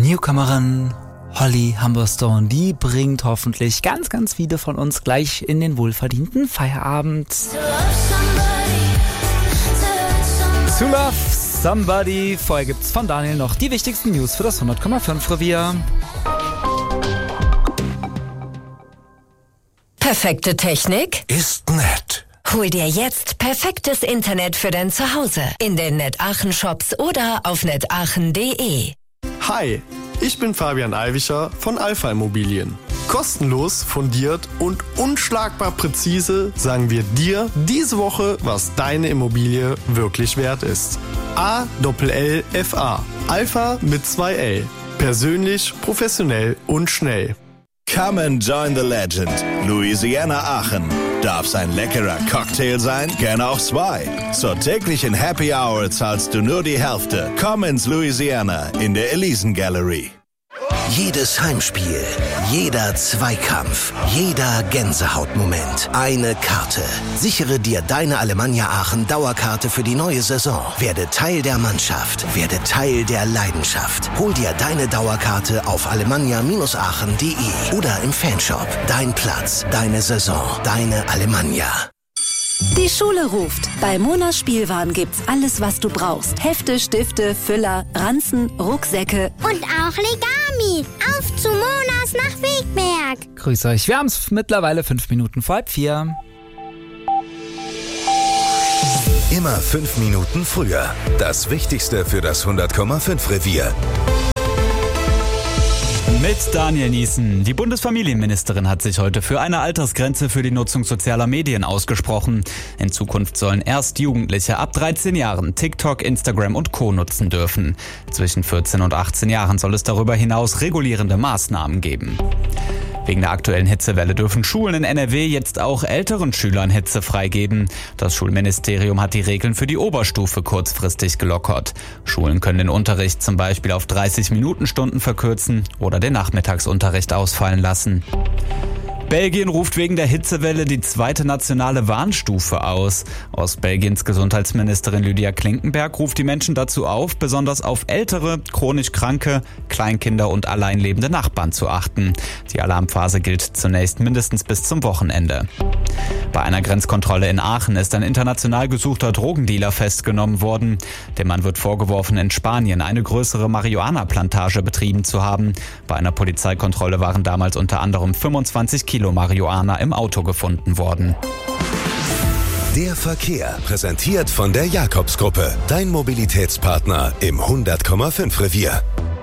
Newcomerin Holly Humberstone, die bringt hoffentlich ganz, ganz viele von uns gleich in den wohlverdienten Feierabend. To Love Somebody. Vorher gibt's von Daniel noch die wichtigsten News für das 100,5 Revier. Perfekte Technik Ist nett. Hol dir jetzt perfektes Internet für dein Zuhause in den NetAachen Shops oder auf netaachen.de. Hi, ich bin Fabian Alwischer von Alpha Immobilien. Kostenlos, fundiert und unschlagbar präzise sagen wir dir diese Woche, was deine Immobilie wirklich wert ist. ALLFA. Alpha mit 2 L. Persönlich, professionell und schnell. Come and join the legend. Louisiana Aachen. Darf's ein leckerer Cocktail sein? Gerne auch 2. Zur täglichen Happy Hour zahlst du nur die Hälfte. Komm ins Louisiana in der Elisen Gallery. Jedes Heimspiel, jeder Zweikampf, jeder Gänsehautmoment. Eine Karte. Sichere dir deine Alemannia Aachen Dauerkarte für die neue Saison. Werde Teil der Mannschaft. Werde Teil der Leidenschaft. Hol dir deine Dauerkarte auf alemannia-aachen.de oder im Fanshop. Dein Platz, deine Saison, deine Alemannia. Die Schule ruft. Bei Monas Spielwaren gibt's alles, was du brauchst. Hefte, Stifte, Füller, Ranzen, Rucksäcke und auch Legamis. Auf zu Monas nach Wegberg. Grüß euch, wir haben's mittlerweile 5 Minuten vor 3:30. Immer 5 Minuten früher. Das Wichtigste für das 100,5 Revier. Mit Daniel Niesen. Die Bundesfamilienministerin hat sich heute für eine Altersgrenze für die Nutzung sozialer Medien ausgesprochen. In Zukunft sollen erst Jugendliche ab 13 Jahren TikTok, Instagram und Co. nutzen dürfen. Zwischen 14 und 18 Jahren soll es darüber hinaus regulierende Maßnahmen geben. Wegen der aktuellen Hitzewelle dürfen Schulen in NRW jetzt auch älteren Schülern Hitze freigeben. Das Schulministerium hat die Regeln für die Oberstufe kurzfristig gelockert. Schulen können den Unterricht zum Beispiel auf 30-Minuten-Stunden verkürzen oder den Nachmittagsunterricht ausfallen lassen. Belgien ruft wegen der Hitzewelle die 2. nationale Warnstufe aus. Aus Belgiens Gesundheitsministerin Lydia Klinkenberg ruft die Menschen dazu auf, besonders auf ältere, chronisch Kranke, Kleinkinder und alleinlebende Nachbarn zu achten. Die Alarmphase gilt zunächst mindestens bis zum Wochenende. Bei einer Grenzkontrolle in Aachen ist ein international gesuchter Drogendealer festgenommen worden. Dem Mann wird vorgeworfen, in Spanien eine größere Marihuana-Plantage betrieben zu haben. Bei einer Polizeikontrolle waren damals unter anderem 25 Kilo Marihuana im Auto gefunden worden. Der Verkehr, präsentiert von der Jakobsgruppe. Dein Mobilitätspartner im 100,5 Revier.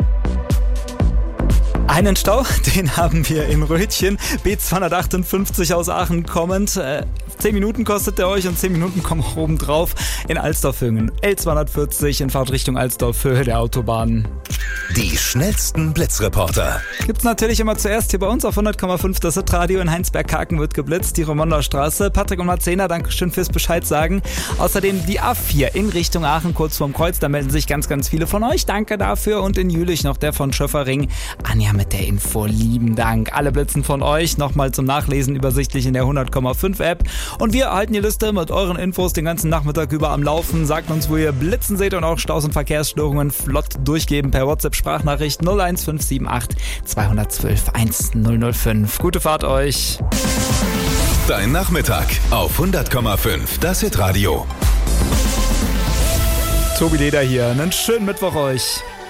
Einen Stau, den haben wir in Rötchen. B258 aus Aachen kommend. 10 Minuten kostet der euch und 10 Minuten kommen auch oben drauf in Alsdorf-Hüngen. L240 in Fahrtrichtung Alsdorf-Höhe der Autobahn. Die schnellsten Blitzreporter. Gibt's natürlich immer zuerst hier bei uns auf 100,5 das Radio in Heinsberg-Haken wird geblitzt, die Romonderstraße. Patrick und Marzena, Dankeschön fürs Bescheid sagen. Außerdem die A4 in Richtung Aachen, kurz vorm Kreuz, da melden sich ganz, ganz viele von euch. Danke dafür. Und in Jülich noch der von Schöffering. Anja mit der Info, lieben Dank. Alle Blitzen von euch, nochmal zum Nachlesen übersichtlich in der 100,5 App. Und wir halten die Liste mit euren Infos den ganzen Nachmittag über am Laufen. Sagt uns, wo ihr Blitzen seht und auch Staus und Verkehrsstörungen flott durchgeben per WhatsApp-Sprachnachricht 01578 212 1005. Gute Fahrt euch. Dein Nachmittag auf 100,5, das Hitradio. Tobi Leder hier. Einen schönen Mittwoch euch.